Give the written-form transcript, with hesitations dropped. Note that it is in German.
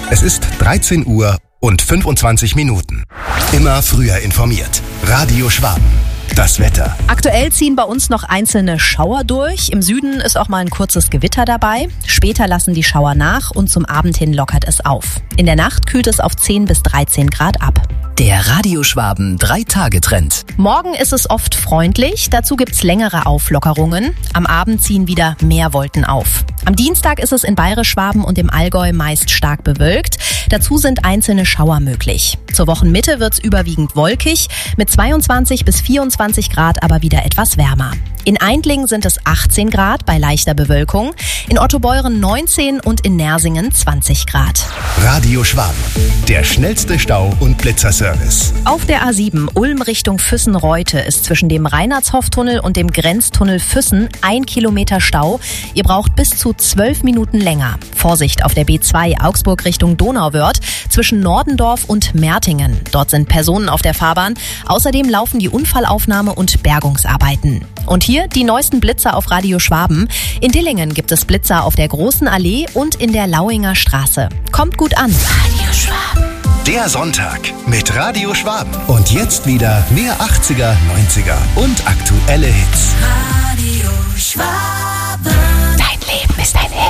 Es ist 13 Uhr und 25 Minuten. Immer früher informiert. Radio Schwaben. Das Wetter. Aktuell ziehen bei uns noch einzelne Schauer durch. Im Süden ist auch mal ein kurzes Gewitter dabei. Später lassen die Schauer nach und zum Abend hin lockert es auf. In der Nacht kühlt es auf 10 bis 13 Grad ab. Der Radio Schwaben 3-Tage-Trend. Morgen ist es oft freundlich, dazu gibt's längere Auflockerungen. Am Abend ziehen wieder mehr Wolken auf. Am Dienstag ist es in Bayerisch-Schwaben und im Allgäu meist stark bewölkt. Dazu sind einzelne Schauer möglich. Zur Wochenmitte wird's überwiegend wolkig, mit 22 bis 24 Grad aber wieder etwas wärmer. In Aindling sind es 18 Grad bei leichter Bewölkung, in Ottobeuren 19 und in Nersingen 20 Grad. Radio Schwaben. Der schnellste Stau- und Blitzerservice. Auf der A7 Ulm Richtung Füssen-Reute ist zwischen dem Reinhardshof-Tunnel und dem Grenztunnel Füssen 1 Kilometer Stau. Ihr braucht bis zu 12 Minuten länger. Vorsicht auf der B2 Augsburg Richtung Donauwörth zwischen Nordendorf und Mertingen. Dort sind Personen auf der Fahrbahn. Außerdem laufen die Unfallaufnahme und Bergungsarbeiten. Und hier die neuesten Blitzer auf Radio Schwaben. In Dillingen gibt es Blitzer auf der Großen Allee und in der Lauinger Straße. Kommt gut an. Radio Schwaben. Der Sonntag mit Radio Schwaben. Und jetzt wieder mehr 80er, 90er und aktuelle Hits. Radio Schwaben. Dein Leben ist ein Hit.